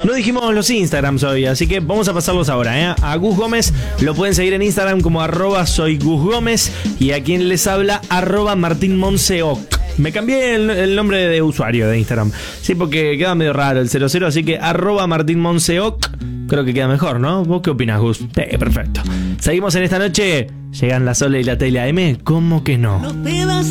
No dijimos los Instagrams hoy, así que vamos a pasarlos ahora, ¿eh? A Gus Gómez lo pueden seguir en Instagram como @soy Gus Gómez y a quien les habla @martinmonseoc. Me cambié el nombre de usuario de Instagram. Sí, porque queda medio raro el 00, así que @martinmonseoc. Creo que queda mejor, ¿no? ¿Vos qué opinás, Gus? Perfecto. Seguimos en esta noche. Llegan la Sole y la Tele AM. ¿Cómo que no?